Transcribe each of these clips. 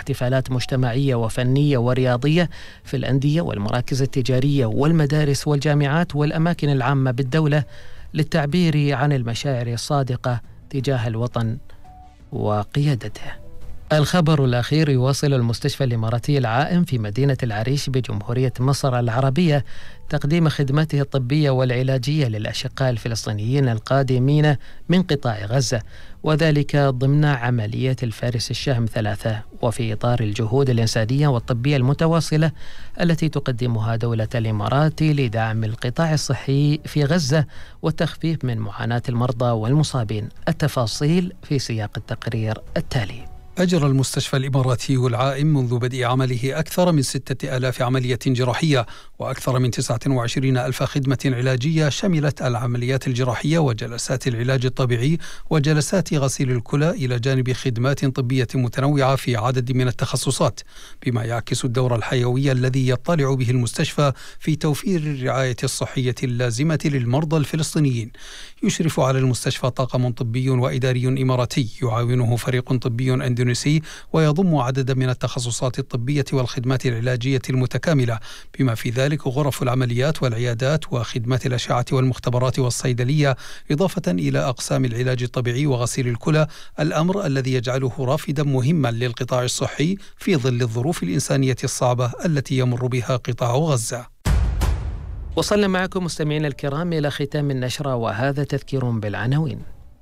واحتفالات مجتمعية وفنية ورياضية في الأندية والمراكز التجارية والمدارس والجامعات والأماكن العامة بالدولة للتعبير عن المشاعر الصادقة تجاه الوطن وقيادته. الخبر الأخير يواصل المستشفى الإماراتي العائم في مدينة العريش بجمهورية مصر العربية تقديم خدماته الطبية والعلاجية للأشقاء الفلسطينيين القادمين من قطاع غزة، وذلك ضمن عملية الفارس الشهم 3، وفي إطار الجهود الإنسانية والطبية المتواصلة التي تقدمها دولة الإمارات لدعم القطاع الصحي في غزة والتخفيف من معاناة المرضى والمصابين. التفاصيل في سياق التقرير التالي. أجرى المستشفى الإماراتي العائم منذ بدء عمله أكثر من 6000 عملية جراحية وأكثر من 29,000 خدمة علاجية شملت العمليات الجراحية وجلسات العلاج الطبيعي وجلسات غسيل الكلى، إلى جانب خدمات طبية متنوعة في عدد من التخصصات، بما يعكس الدور الحيوي الذي يطلع به المستشفى في توفير الرعاية الصحية اللازمة للمرضى الفلسطينيين. يشرف على المستشفى طاقم طبي وإداري إماراتي يعاونه فريق طبي أندونيسي، ويضم عددا من التخصصات الطبية والخدمات العلاجية المتكاملة، بما في ذلك غرف العمليات والعيادات وخدمات الأشعة والمختبرات والصيدلية، إضافة إلى أقسام العلاج الطبيعي وغسيل الكلى، الأمر الذي يجعله رافدا مهما للقطاع الصحي في ظل الظروف الإنسانية الصعبة التي يمر بها قطاع غزة. وصلنا معكم مستمعينا الكرام إلى ختام النشرة، وهذا تذكير بالعناوين.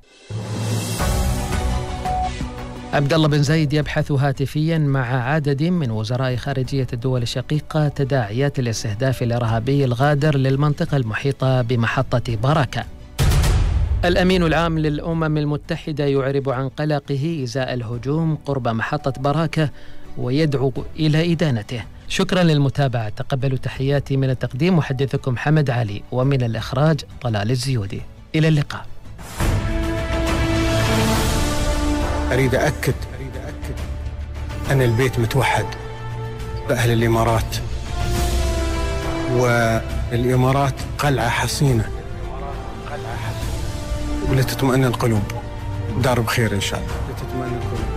عبد الله بن زايد يبحث هاتفيا مع عدد من وزراء خارجية الدول الشقيقة تداعيات الاستهداف الإرهابي الغادر للمنطقة المحيطة بمحطة بركة. الأمين العام للأمم المتحدة يعرب عن قلقه إزاء الهجوم قرب محطة بركة ويدعو إلى إدانته. شكرا للمتابعة، تقبلوا تحياتي من التقديم محدثكم حمد علي، ومن الإخراج طلال الزيودي. إلى اللقاء. أريد أأكد أن البيت متوحد بأهل الإمارات، والإمارات قلعة حصينة ولتطمئن القلوب. دار بخير إن شاء الله.